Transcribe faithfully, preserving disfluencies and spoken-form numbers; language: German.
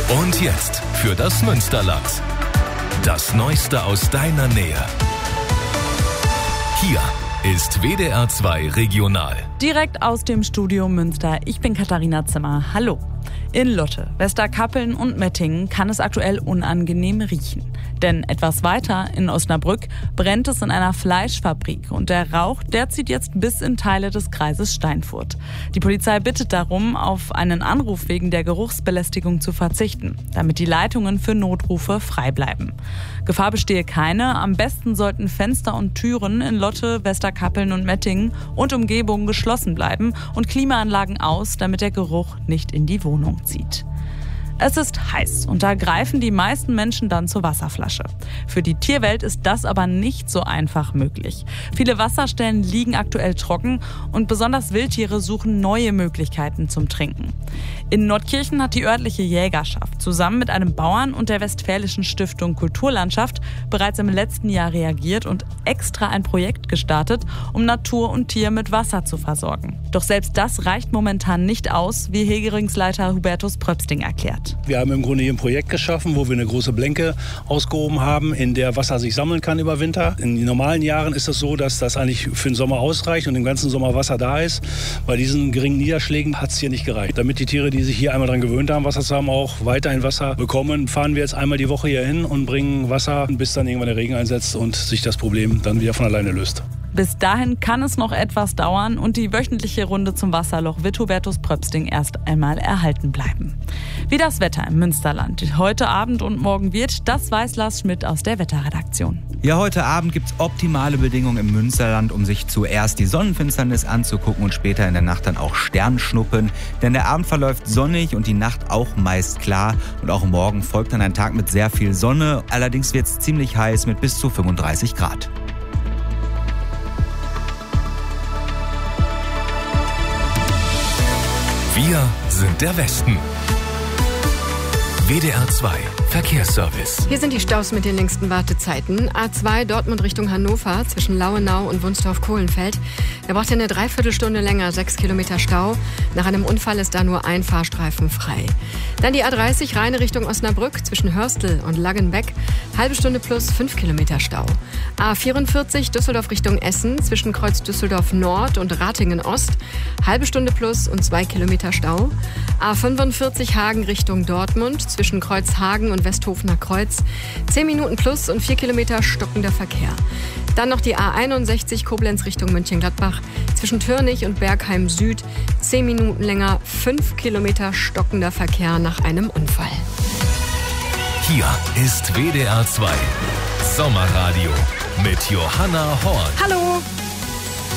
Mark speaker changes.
Speaker 1: Und jetzt für das Münsterland. Das Neueste aus deiner Nähe. Hier ist W D R zwei Regional.
Speaker 2: Direkt aus dem Studio Münster. Ich bin Katharina Zimmer. Hallo. In Lotte, Westerkappeln und Mettingen kann es aktuell unangenehm riechen. Denn etwas weiter in Osnabrück brennt es in einer Fleischfabrik und der Rauch, der zieht jetzt bis in Teile des Kreises Steinfurt. Die Polizei bittet darum, auf einen Anruf wegen der Geruchsbelästigung zu verzichten, damit die Leitungen für Notrufe frei bleiben. Gefahr bestehe keine, am besten sollten Fenster und Türen in Lotte, Westerkappeln und Mettingen und Umgebung geschlossen bleiben und Klimaanlagen aus, damit der Geruch nicht in die Wohnung zieht. Es ist heiß und da greifen die meisten Menschen dann zur Wasserflasche. Für die Tierwelt ist das aber nicht so einfach möglich. Viele Wasserstellen liegen aktuell trocken und besonders Wildtiere suchen neue Möglichkeiten zum Trinken. In Nordkirchen hat die örtliche Jägerschaft zusammen mit einem Bauern und der Westfälischen Stiftung Kulturlandschaft bereits im letzten Jahr reagiert und extra ein Projekt gestartet, um Natur und Tier mit Wasser zu versorgen. Doch selbst das reicht momentan nicht aus, wie Hegeringsleiter Hubertus Pröpsting erklärt.
Speaker 3: Wir haben im Grunde hier ein Projekt geschaffen, wo wir eine große Blänke ausgehoben haben, in der Wasser sich sammeln kann über Winter. In normalen Jahren ist es so, dass das eigentlich für den Sommer ausreicht und den ganzen Sommer Wasser da ist. Bei diesen geringen Niederschlägen hat es hier nicht gereicht. Damit die Tiere, die sich hier einmal daran gewöhnt haben, Wasser zu haben, auch weiterhin Wasser bekommen, fahren wir jetzt einmal die Woche hier hin und bringen Wasser, bis dann irgendwann der Regen einsetzt und sich das Problem dann wieder von alleine löst.
Speaker 2: Bis dahin kann es noch etwas dauern und die wöchentliche Runde zum Wasserloch wird Hubertus Pröpsting erst einmal erhalten bleiben. Wie das Wetter im Münsterland heute Abend und morgen wird, das weiß Lars Schmidt aus der Wetterredaktion.
Speaker 4: Ja, heute Abend gibt es optimale Bedingungen im Münsterland, um sich zuerst die Sonnenfinsternis anzugucken und später in der Nacht dann auch Sternschnuppen. Denn der Abend verläuft sonnig und die Nacht auch meist klar. Und auch morgen folgt dann ein Tag mit sehr viel Sonne. Allerdings wird es ziemlich heiß mit bis zu fünfunddreißig Grad.
Speaker 1: Wir sind der Westen. W D R zwei Verkehrsservice.
Speaker 5: Hier sind die Staus mit den längsten Wartezeiten. A zwei Dortmund Richtung Hannover zwischen Lauenau und Wunstorf-Kohlenfeld. Da braucht ihr eine Dreiviertelstunde länger, sechs Kilometer Stau. Nach einem Unfall ist da nur ein Fahrstreifen frei. Dann die A dreißig Rheine Richtung Osnabrück zwischen Hörstel und Langenbeck. Halbe Stunde plus fünf Kilometer Stau. A vierundvierzig Düsseldorf Richtung Essen zwischen Kreuz Düsseldorf Nord und Ratingen Ost. Halbe Stunde plus und zwei Kilometer Stau. A fünfundvierzig Hagen Richtung Dortmund zwischen Kreuz Hagen und Westhofener Kreuz. zehn Minuten plus und vier Kilometer stockender Verkehr. Dann noch die A einundsechzig Koblenz Richtung Mönchengladbach zwischen Türnich und Bergheim Süd. zehn Minuten länger, fünf Kilometer stockender Verkehr nach einem Unfall.
Speaker 1: Hier ist W D R zwei Sommerradio mit Johanna Horn.
Speaker 5: Hallo!